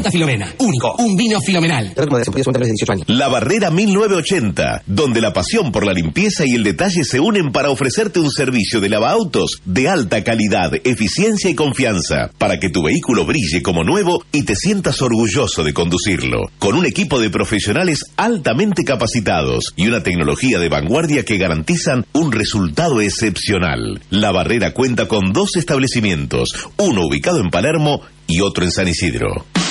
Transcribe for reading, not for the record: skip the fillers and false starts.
Santa Filomena. Único. Un vino fenomenal. La Barrera 1980, donde la pasión por la limpieza y el detalle se unen para ofrecerte un servicio de lavaautos de alta calidad, eficiencia y confianza, para que tu vehículo brille como nuevo y te sientas orgulloso de conducirlo. Con un equipo de profesionales altamente capacitados y una tecnología de vanguardia que garantizan un resultado excepcional. La Barrera cuenta con 2 establecimientos, uno ubicado en Palermo y otro en San Isidro.